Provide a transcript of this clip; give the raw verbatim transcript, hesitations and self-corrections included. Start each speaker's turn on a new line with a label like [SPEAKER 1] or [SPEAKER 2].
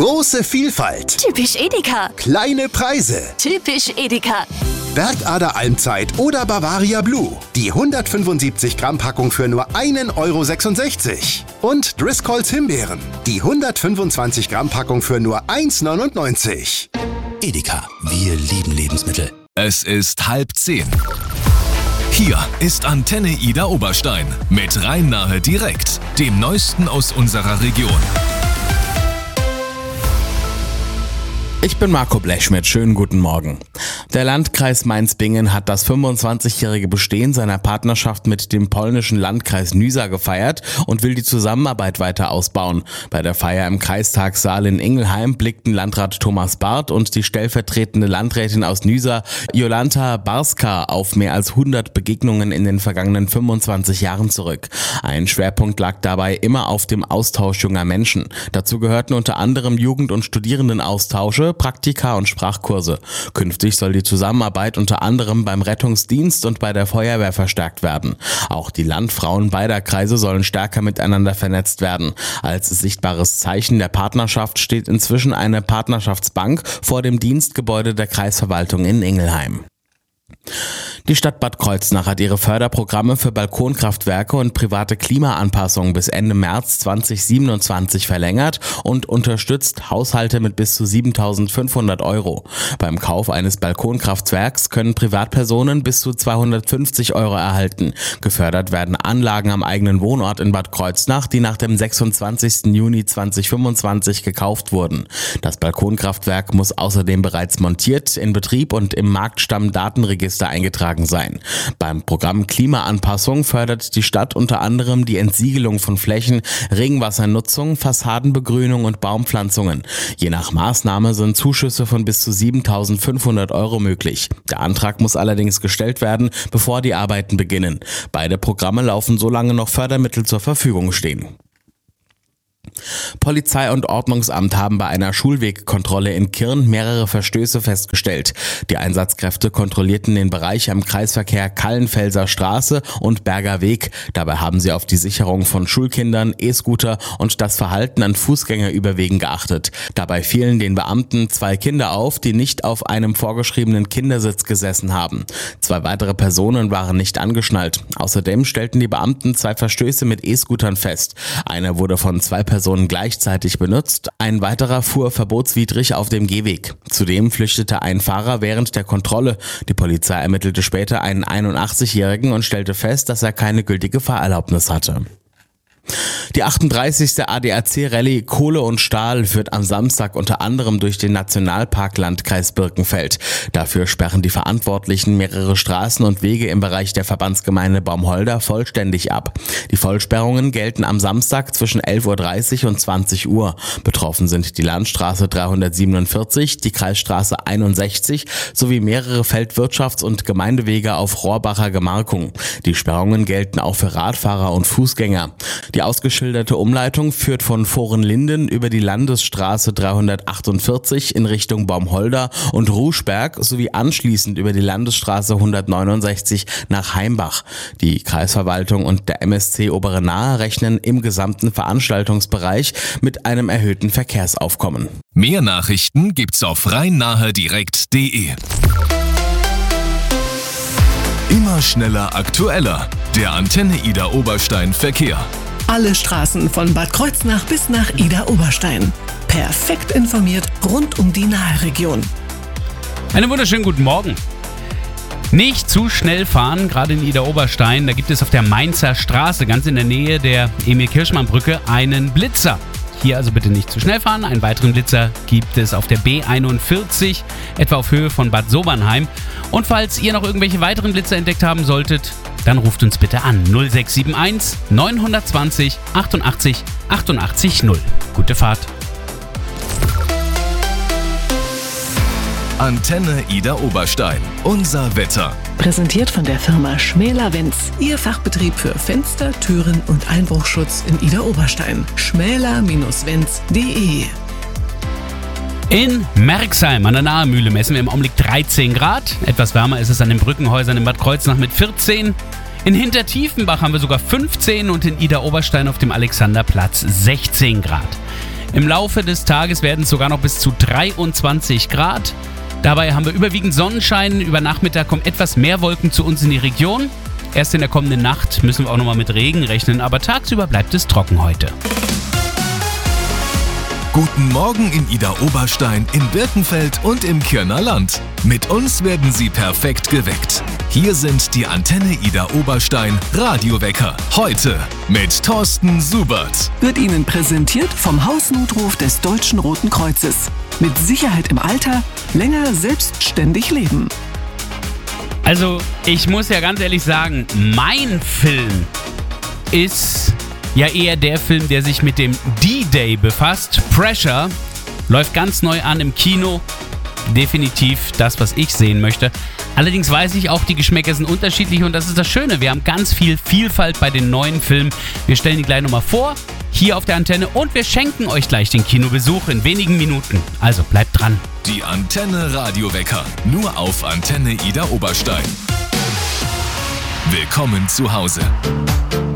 [SPEAKER 1] Große Vielfalt.
[SPEAKER 2] Typisch Edeka.
[SPEAKER 1] Kleine Preise.
[SPEAKER 2] Typisch Edeka.
[SPEAKER 1] Bergader Almzeit oder Bavaria Blue. Die hundertfünfundsiebzig Gramm Packung für nur einen Euro sechsundsechzig. Und Driscolls Himbeeren. Die hundertfünfundzwanzig Gramm Packung für nur eins neunundneunzig.
[SPEAKER 3] Edeka, wir lieben Lebensmittel.
[SPEAKER 4] Es ist halb zehn. Hier ist Antenne Ida Oberstein mit Rhein-Nahe direkt, dem Neuesten aus unserer Region.
[SPEAKER 5] Ich bin Marco Blechschmidt, schönen guten Morgen. Der Landkreis Mainz-Bingen hat das fünfundzwanzigjährige Bestehen seiner Partnerschaft mit dem polnischen Landkreis Nysa gefeiert und will die Zusammenarbeit weiter ausbauen. Bei der Feier im Kreistagssaal in Ingelheim blickten Landrat Thomas Barth und die stellvertretende Landrätin aus Nysa, Jolanta Barska, auf mehr als hundert Begegnungen in den vergangenen fünfundzwanzig Jahren zurück. Ein Schwerpunkt lag dabei immer auf dem Austausch junger Menschen. Dazu gehörten unter anderem Jugend- und Studierendenaustausche, Praktika und Sprachkurse. Künftig soll die Zusammenarbeit unter anderem beim Rettungsdienst und bei der Feuerwehr verstärkt werden. Auch die Landfrauen beider Kreise sollen stärker miteinander vernetzt werden. Als sichtbares Zeichen der Partnerschaft steht inzwischen eine Partnerschaftsbank vor dem Dienstgebäude der Kreisverwaltung in Ingelheim. Die Stadt Bad Kreuznach hat ihre Förderprogramme für Balkonkraftwerke und private Klimaanpassungen bis Ende März zweitausendsiebenundzwanzig verlängert und unterstützt Haushalte mit bis zu siebentausendfünfhundert Euro. Beim Kauf eines Balkonkraftwerks können Privatpersonen bis zu zweihundertfünfzig Euro erhalten. Gefördert werden Anlagen am eigenen Wohnort in Bad Kreuznach, die nach dem sechsundzwanzigsten Juni zweitausendfünfundzwanzig gekauft wurden. Das Balkonkraftwerk muss außerdem bereits montiert, in Betrieb und im Marktstammdatenregister eingetragen sein. Beim Programm Klimaanpassung fördert die Stadt unter anderem die Entsiegelung von Flächen, Regenwassernutzung, Fassadenbegrünung und Baumpflanzungen. Je nach Maßnahme sind Zuschüsse von bis zu siebentausendfünfhundert Euro möglich. Der Antrag muss allerdings gestellt werden, bevor die Arbeiten beginnen. Beide Programme laufen, solange noch Fördermittel zur Verfügung stehen. Polizei und Ordnungsamt haben bei einer Schulwegkontrolle in Kirn mehrere Verstöße festgestellt. Die Einsatzkräfte kontrollierten den Bereich am Kreisverkehr Kallenfelser Straße und Berger Weg. Dabei haben sie auf die Sicherung von Schulkindern, E-Scooter und das Verhalten an Fußgängerüberwegen geachtet. Dabei fielen den Beamten zwei Kinder auf, die nicht auf einem vorgeschriebenen Kindersitz gesessen haben. Zwei weitere Personen waren nicht angeschnallt. Außerdem stellten die Beamten zwei Verstöße mit E-Scootern fest. Einer wurde von zwei Personen gleichzeitig benutzt, ein weiterer fuhr verbotswidrig auf dem Gehweg. Zudem flüchtete ein Fahrer während der Kontrolle. Die Polizei ermittelte später einen einundachtzigjährigen und stellte fest, dass er keine gültige Fahrerlaubnis hatte. Die achtunddreißigste A D A C-Rallye Kohle und Stahl führt am Samstag unter anderem durch den Nationalpark Landkreis Birkenfeld. Dafür sperren die Verantwortlichen mehrere Straßen und Wege im Bereich der Verbandsgemeinde Baumholder vollständig ab. Die Vollsperrungen gelten am Samstag zwischen elf Uhr dreißig und zwanzig Uhr. Betroffen sind die Landstraße dreihundertsiebenundvierzig, die Kreisstraße einundsechzig sowie mehrere Feldwirtschafts- und Gemeindewege auf Rohrbacher Gemarkung. Die Sperrungen gelten auch für Radfahrer und Fußgänger. Die ausgeschilderte Umleitung führt von Vorenlinden über die Landesstraße dreihundertachtundvierzig in Richtung Baumholder und Ruschberg sowie anschließend über die Landesstraße hundertneunundsechzig nach Heimbach. Die Kreisverwaltung und der M S C Obere Nahe rechnen im gesamten Veranstaltungsbereich mit einem erhöhten Verkehrsaufkommen.
[SPEAKER 4] Mehr Nachrichten gibt's auf rhein-nahe direkt punkt de. Immer schneller, aktueller. Der Antenne Ida Oberstein Verkehr.
[SPEAKER 6] Alle Straßen von Bad Kreuznach bis nach Ida Oberstein. Perfekt informiert rund um die Naheregion.
[SPEAKER 7] Einen wunderschönen guten Morgen. Nicht zu schnell fahren, gerade in Ida Oberstein. Da gibt es auf der Mainzer Straße, ganz in der Nähe der Emil-Kirchmann-Brücke, einen Blitzer. Hier also bitte nicht zu schnell fahren. Einen weiteren Blitzer gibt es auf der B einundvierzig, etwa auf Höhe von Bad Sobernheim. Und falls ihr noch irgendwelche weiteren Blitzer entdeckt haben solltet, dann ruft uns bitte an null sechs sieben eins neun zwei null achtundachtzig achtundachtzig null. Gute Fahrt.
[SPEAKER 4] Antenne Ida Oberstein. Unser Wetter.
[SPEAKER 6] Präsentiert von der Firma Schmäler-Wenz. Ihr Fachbetrieb für Fenster, Türen und Einbruchschutz in Ida Oberstein. schmäler Bindestrich wenz punkt de.
[SPEAKER 7] In Merxheim an der Nahemühle messen wir im Augenblick dreizehn Grad. Etwas wärmer ist es an den Brückenhäusern in Bad Kreuznach mit vierzehn. In Hintertiefenbach haben wir sogar fünfzehn und in Ida Oberstein auf dem Alexanderplatz sechzehn Grad. Im Laufe des Tages werden es sogar noch bis zu dreiundzwanzig Grad. Dabei haben wir überwiegend Sonnenschein. Über Nachmittag kommen etwas mehr Wolken zu uns in die Region. Erst in der kommenden Nacht müssen wir auch nochmal mit Regen rechnen, aber tagsüber bleibt es trocken heute.
[SPEAKER 4] Guten Morgen in Idar-Oberstein, in Birkenfeld und im Kirner Land. Mit uns werden Sie perfekt geweckt. Hier sind die Antenne Idar-Oberstein Radiowecker. Heute mit Thorsten Subert.
[SPEAKER 6] Wird Ihnen präsentiert vom Hausnotruf des Deutschen Roten Kreuzes. Mit Sicherheit im Alter, länger selbstständig leben.
[SPEAKER 7] Also, ich muss ja ganz ehrlich sagen, mein Film ist ja eher der Film, der sich mit dem D-Day befasst. Pressure läuft ganz neu an im Kino. Definitiv das, was ich sehen möchte. Allerdings weiß ich auch, die Geschmäcker sind unterschiedlich und das ist das Schöne. Wir haben ganz viel Vielfalt bei den neuen Filmen. Wir stellen die gleich nochmal vor, hier auf der Antenne, und wir schenken euch gleich den Kinobesuch in wenigen Minuten. Also bleibt dran.
[SPEAKER 4] Die Antenne Radiowecker, nur auf Antenne Idar-Oberstein. Willkommen zu Hause.